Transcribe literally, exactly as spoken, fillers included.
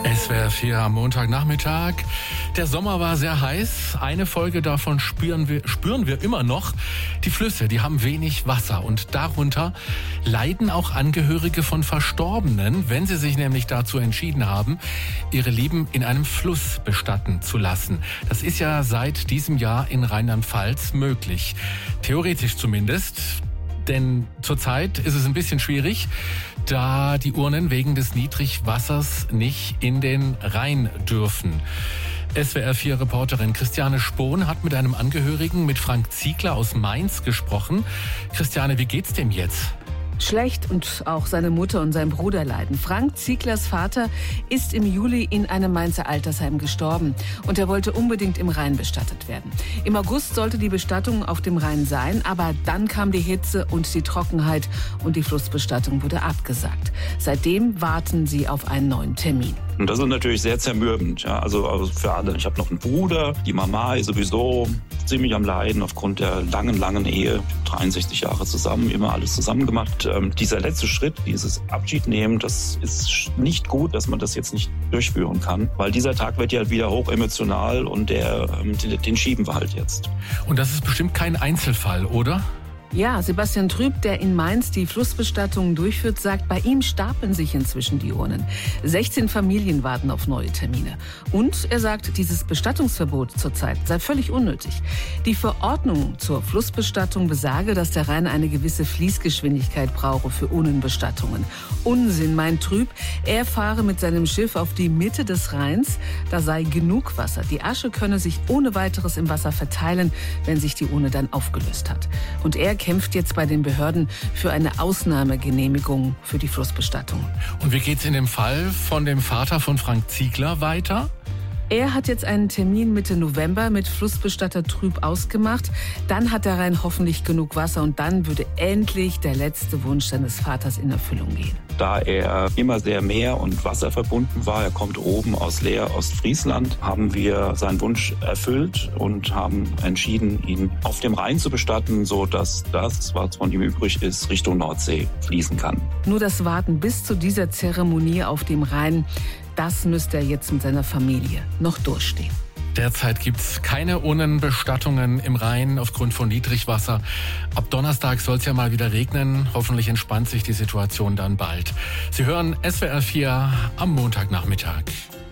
S W R vier am Montagnachmittag. Der Sommer war sehr heiß. Eine Folge davon spüren wir, spüren wir immer noch. Die Flüsse, die haben wenig Wasser und darunter leiden auch Angehörige von Verstorbenen, wenn sie sich nämlich dazu entschieden haben, ihre Lieben in einem Fluss bestatten zu lassen. Das ist ja seit diesem Jahr in Rheinland-Pfalz möglich. Theoretisch zumindest. Denn zurzeit ist es ein bisschen schwierig, da die Urnen wegen des Niedrigwassers nicht in den Rhein dürfen. S W R vier Reporterin Christiane Spohn hat mit einem Angehörigen, mit Frank Ziegler aus Mainz, gesprochen. Christiane, wie geht's dem jetzt? Schlecht, und auch seine Mutter und sein Bruder leiden. Frank Zieglers Vater ist im Juli in einem Mainzer Altersheim gestorben und er wollte unbedingt im Rhein bestattet werden. Im August sollte die Bestattung auf dem Rhein sein, aber dann kam die Hitze und die Trockenheit und die Flussbestattung wurde abgesagt. Seitdem warten sie auf einen neuen Termin. Und das ist natürlich sehr zermürbend, ja, also, also für alle. Ich habe noch einen Bruder, die Mama ist sowieso ziemlich am Leiden aufgrund der langen, langen Ehe. dreiundsechzig Jahre zusammen, immer alles zusammen gemacht. Ähm, dieser letzte Schritt, dieses Abschied nehmen, das ist nicht gut, dass man das jetzt nicht durchführen kann, weil dieser Tag wird ja wieder hoch emotional und der, ähm, den, den schieben wir halt jetzt. Und das ist bestimmt kein Einzelfall, oder? Ja, Sebastian Trüb, der in Mainz die Flussbestattungen durchführt, sagt, bei ihm stapeln sich inzwischen die Urnen. sechzehn Familien warten auf neue Termine. Und er sagt, dieses Bestattungsverbot zurzeit sei völlig unnötig. Die Verordnung zur Flussbestattung besage, dass der Rhein eine gewisse Fließgeschwindigkeit brauche für Urnenbestattungen. Unsinn, meint Trüb. Er fahre mit seinem Schiff auf die Mitte des Rheins. Da sei genug Wasser. Die Asche könne sich ohne weiteres im Wasser verteilen, wenn sich die Urne dann aufgelöst hat. Und er kämpft jetzt bei den Behörden für eine Ausnahmegenehmigung für die Flussbestattung. Und wie geht's in dem Fall von dem Vater von Frank Ziegler weiter? Er hat jetzt einen Termin Mitte November mit Flussbestatter Trüb ausgemacht. Dann hat der Rhein hoffentlich genug Wasser und dann würde endlich der letzte Wunsch seines Vaters in Erfüllung gehen. Da er immer sehr meer- und wasserverbunden war, er kommt oben aus Leer, Ostfriesland, haben wir seinen Wunsch erfüllt und haben entschieden, ihn auf dem Rhein zu bestatten, sodass das, was von ihm übrig ist, Richtung Nordsee fließen kann. Nur das Warten bis zu dieser Zeremonie auf dem Rhein, das müsste er jetzt mit seiner Familie noch durchstehen. Derzeit gibt's keine Urnenbestattungen im Rhein aufgrund von Niedrigwasser. Ab Donnerstag soll es ja mal wieder regnen. Hoffentlich entspannt sich die Situation dann bald. Sie hören S W R vier am Montagnachmittag.